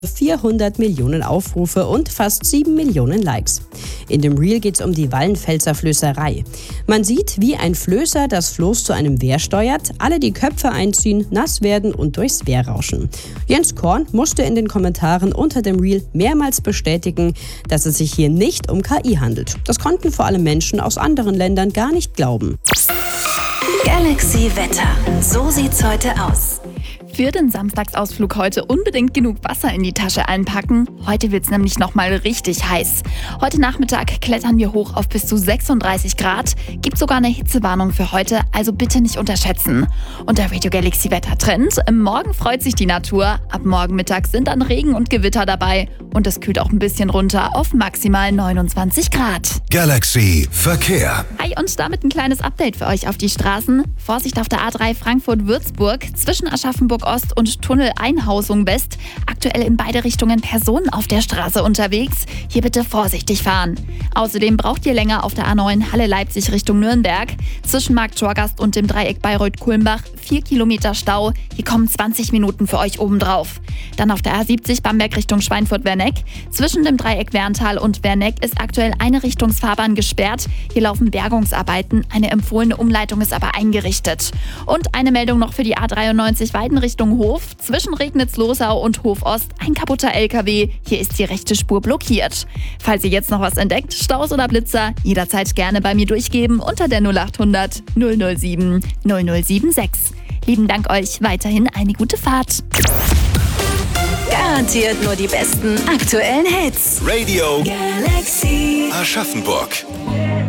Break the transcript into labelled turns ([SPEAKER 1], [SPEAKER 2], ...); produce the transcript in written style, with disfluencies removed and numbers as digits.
[SPEAKER 1] 400 Millionen Aufrufe und fast 7 Millionen Likes. In dem Reel geht es um die Wallenfelser Flößerei. Man sieht, wie ein Flößer das Floß zu einem Wehr steuert, alle die Köpfe einziehen, nass werden und durchs Wehr rauschen. Jens Korn musste in den Kommentaren unter dem Reel mehrmals bestätigen, dass es sich hier nicht um KI handelt. Das konnten vor allem Menschen aus anderen Ländern gar nicht glauben.
[SPEAKER 2] Galaxy Wetter. So sieht's heute aus.
[SPEAKER 3] Für den Samstagsausflug heute unbedingt genug Wasser in die Tasche einpacken. Heute wird's nämlich nochmal richtig heiß. Heute Nachmittag klettern wir hoch auf bis zu 36 Grad. Gibt sogar eine Hitzewarnung für heute, also bitte nicht unterschätzen. Und der Radio Galaxy Wettertrend. Morgen freut sich die Natur. Ab morgen Mittag sind dann Regen und Gewitter dabei. Und es kühlt auch ein bisschen runter auf maximal 29 Grad.
[SPEAKER 4] Galaxy Verkehr.
[SPEAKER 3] Hi, und damit ein kleines Update für euch auf die Straßen. Vorsicht auf der A3 Frankfurt-Würzburg zwischen Aschaffenburg Ost und Tunnel Einhausung West. Aktuell in beide Richtungen Personen auf der Straße unterwegs. Hier bitte vorsichtig fahren. Außerdem braucht ihr länger auf der A9 Halle-Leipzig Richtung Nürnberg. Zwischen Markt-Torgast und dem Dreieck Bayreuth-Kulmbach 4 Kilometer Stau. Hier kommen 20 Minuten für euch obendrauf. Dann auf der A70 Bamberg Richtung Schweinfurt-Werneck. Zwischen dem Dreieck Werntal und Werneck ist aktuell eine Richtungsfahrbahn gesperrt. Hier laufen Bergungsarbeiten. Eine empfohlene Umleitung ist aber eingerichtet. Und eine Meldung noch für die A93 Weiden Richtung Hof. Zwischen Regnitz-Losau und Hof Ost ein kaputter LKW. Hier ist die rechte Spur blockiert. Falls ihr jetzt noch was entdeckt, Staus oder Blitzer, jederzeit gerne bei mir durchgeben unter der 0800 007 0076. Lieben Dank euch. Weiterhin eine gute Fahrt.
[SPEAKER 2] Garantiert nur die besten aktuellen Hits.
[SPEAKER 4] Radio
[SPEAKER 2] Galaxy.
[SPEAKER 4] Aschaffenburg.